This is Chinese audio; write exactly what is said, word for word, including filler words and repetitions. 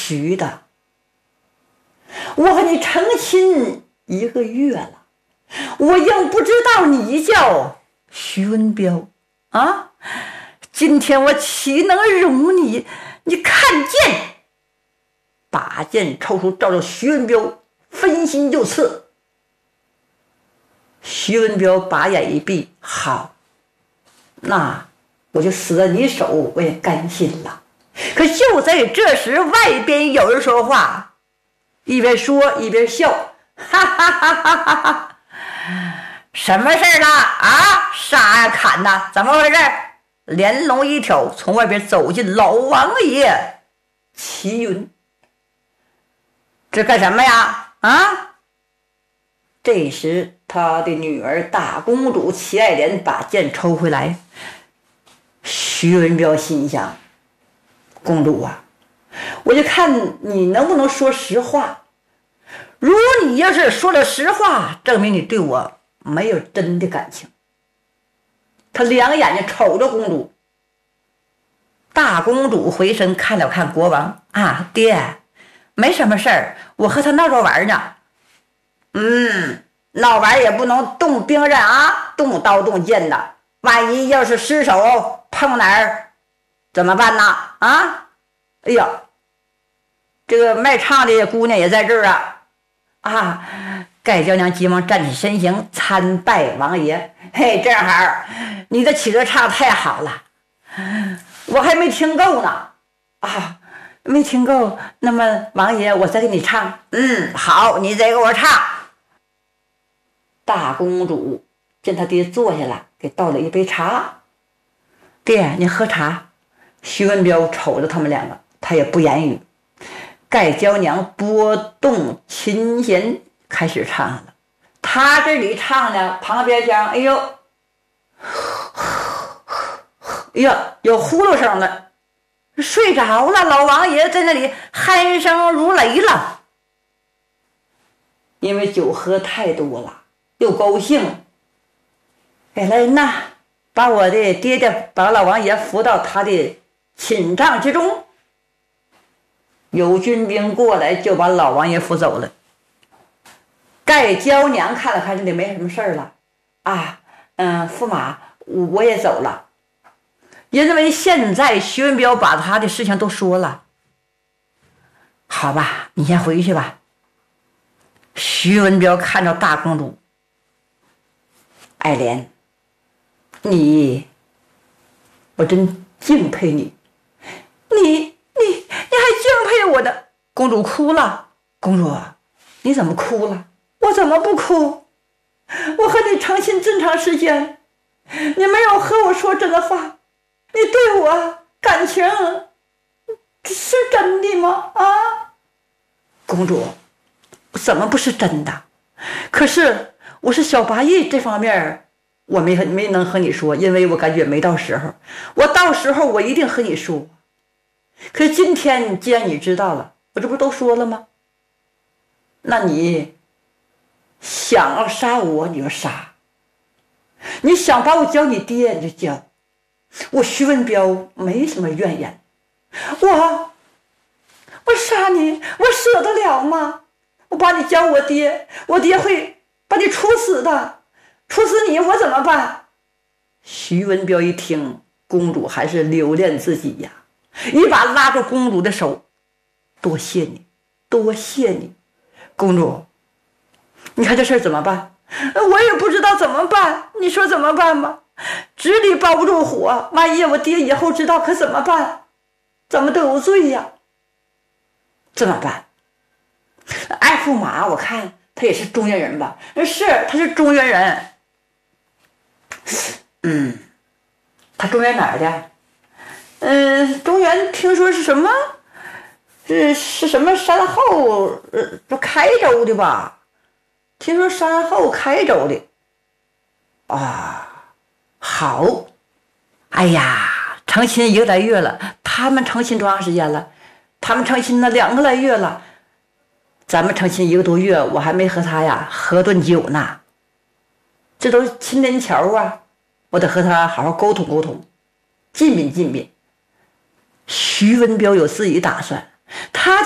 虚的。我和你成亲一个月了，我ยัง不知道你叫徐文彪啊！今天我岂能容你？你看剑，把剑抽出，照着徐文彪分心就刺。徐文彪把眼一闭，好，那我就死在你手，我也甘心了。可就在这时，外边有人说话，一边说一边笑，哈哈哈哈哈哈！什么事儿呢？啊，杀呀砍呐，怎么回事？连龙一挑，从外边走进老王爷齐云。这干什么呀？啊！这时他的女儿大公主齐爱莲把剑抽回来。徐文彪心想，公主啊，我就看你能不能说实话。如果你要是说了实话，证明你对我没有真的感情。他两个眼睛瞅着公主。大公主回身看了看国王，啊，爹，没什么事儿，我和他闹着玩呢。嗯，闹玩也不能动兵刃啊，动刀动剑的，万一要是失手碰哪儿怎么办呢？啊，哎呀，这个卖唱的姑娘也在这儿啊！啊，盖娇娘急忙站起身形参拜王爷。嘿，正好，你的曲子唱太好了，我还没听够呢。啊，没听够，那么王爷，我再给你唱。嗯，好，你再给我唱。大公主见他爹坐下来，给倒了一杯茶。爹，你喝茶。徐文彪瞅着他们两个，他也不言语。盖娇娘拨动琴弦开始唱了，他这里唱呢，旁边讲，哎呦，哎呀，有呼噜声了，睡着了。老王爷在那里鼾声如雷了，因为酒喝太多了，又高兴。哎来人呐，把我的爹爹，把老王爷扶到他的寝帐之中。有军兵过来就把老王爷扶走了。盖娇娘看了看这里没什么事儿了，啊，嗯，驸马，我也走了。因为现在徐文彪把他的事情都说了。好吧，你先回去吧。徐文彪看着大公主，爱莲，你，我真敬佩你，你。你你还敬佩我的？公主哭了。公主，你怎么哭了？我怎么不哭？我和你成亲这么长时间，你没有和我说真的话，你对我感情是真的吗？啊，公主，怎么不是真的？可是我是小八义这方面我没没能和你说，因为我感觉没到时候，我到时候我一定和你说。可是今天既然你知道了，我这不都说了吗？那你想要杀我你就杀，你想把我交你爹你就交，我徐文彪没什么怨言。我我杀你我舍得了吗？我把你交我爹，我爹会把你处死的，处死你我怎么办？徐文彪一听，公主还是留恋自己呀，一把拉住公主的手，多谢你，多谢你，公主，你看这事儿怎么办？我也不知道怎么办，你说怎么办吧？纸里包不住火，万一我爹以后知道可怎么办？怎么得罪呀？怎么办？艾驸马我看他也是中原人吧？是，他是中原人。嗯，他中原哪儿的？嗯，中原听说是什么？是是什么山后？呃，开州的吧？听说山后开州的。啊，好。哎呀，成亲一个来月了，他们成亲多长时间了？他们成亲了两个来月了。咱们成亲一个多月，我还没和他呀喝顿酒呢。这都亲连桥啊，我得和他好好沟通沟通，进禀进禀。徐文彪有自己打算，他